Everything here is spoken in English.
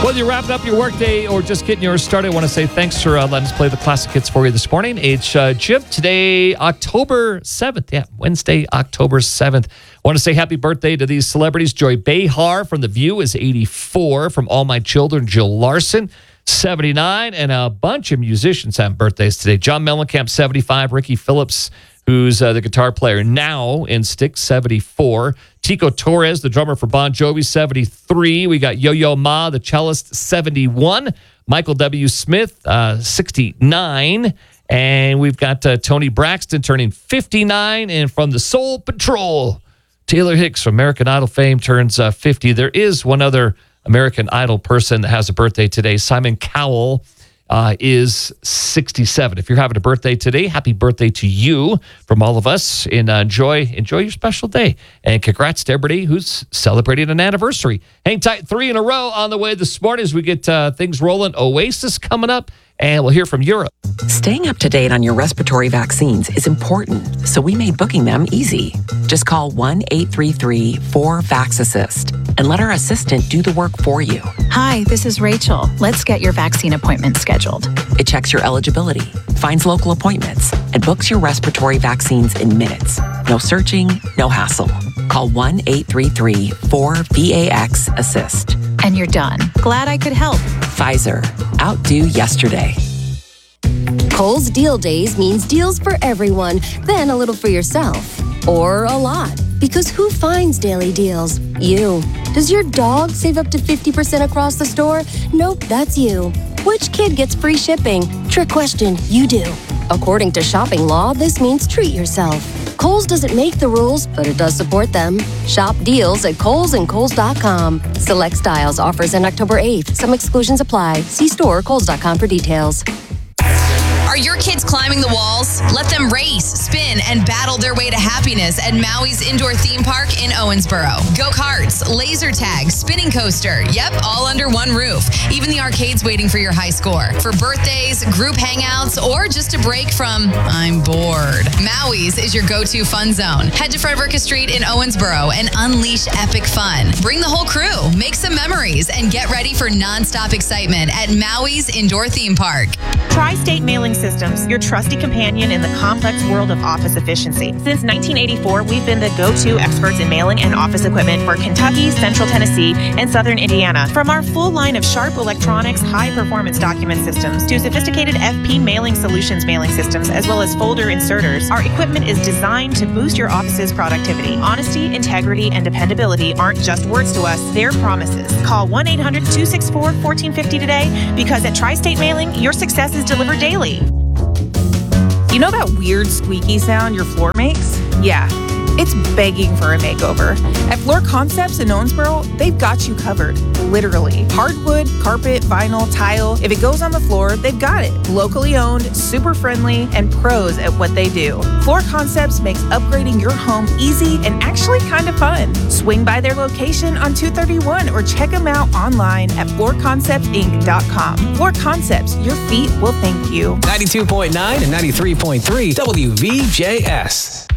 Whether you're wrapping up your workday or just getting yours started, I want to say thanks for letting us play the classic hits for you this morning. It's Jim. Today, October 7th. Yeah, Wednesday, October 7th. I want to say happy birthday to these celebrities. Joy Behar from The View is 84. From All My Children, Jill Larson, 79. And a bunch of musicians have birthdays today. John Mellencamp, 75. Ricky Phillips, who's the guitar player now in Styx, 74. Tico Torres, the drummer for Bon Jovi, 73. We got Yo-Yo Ma, the cellist, 71. Michael W. Smith, 69. And we've got Tony Braxton turning 59. And from the Soul Patrol, Taylor Hicks from American Idol fame turns 50. There is one other American Idol person that has a birthday today. Simon Cowell is 67. If you're having a birthday today, happy birthday to you from all of us. And enjoy your special day. And congrats to everybody who's celebrating an anniversary. Hang tight, 3 in a row on the way this morning as we get things rolling. Oasis coming up, and we'll hear from Europe. Staying up to date on your respiratory vaccines is important, so we made booking them easy. Just call 1-833-4-VAX-ASSIST and let our assistant do the work for you. Hi, this is Rachel. Let's get your vaccine appointment scheduled. It checks your eligibility, finds local appointments, and books your respiratory vaccines in minutes. No searching, no hassle. Call 1-833-4-VAX-ASSIST. And you're done. Glad I could help. Pfizer. Outdo yesterday. Kohl's Deal Days means deals for everyone, then a little for yourself. Or a lot. Because who finds daily deals? You. Does your dog save up to 50% across the store? Nope, that's you. Which kid gets free shipping? Trick question, you do. According to shopping law, this means treat yourself. Kohl's doesn't make the rules, but it does support them. Shop deals at Kohl's and Kohl's.com. Select styles, offers end October 8th. Some exclusions apply. See store or Kohl's.com for details. Are your kids climbing the walls? Let them race, spin, and battle their way to happiness at Maui's Indoor Theme Park in Owensboro. Go-karts, laser tag, spinning coaster. Yep, all under one roof. Even the arcade's waiting for your high score. For birthdays, group hangouts, or just a break from, I'm bored. Maui's is your go-to fun zone. Head to Frederica Street in Owensboro and unleash epic fun. Bring the whole crew, make some memories, and get ready for nonstop excitement at Maui's Indoor Theme Park. Tri-State Mailing Systems, your trusty companion in the complex world of office efficiency. Since 1984, we've been the go-to experts in mailing and office equipment for Kentucky, Central Tennessee, and Southern Indiana. From our full line of Sharp Electronics high-performance document systems to sophisticated FP Mailing Solutions mailing systems, as well as folder inserters, our equipment is designed to boost your office's productivity. Honesty, integrity, and dependability aren't just words to us, they're promises. Call 1-800-264-1450 today, because at Tri-State Mailing, your success is delivered daily. You know that weird squeaky sound your floor makes? Yeah, it's begging for a makeover. At Floor Concepts in Owensboro, they've got you covered, literally. Hardwood, carpet, vinyl, tile, if it goes on the floor, they've got it. Locally owned, super friendly, and pros at what they do. Floor Concepts makes upgrading your home easy and actually kind of fun. Swing by their location on 231 or check them out online at floorconceptsinc.com. Floor Concepts, your feet will thank you. 92.9 and 93.3 WVJS.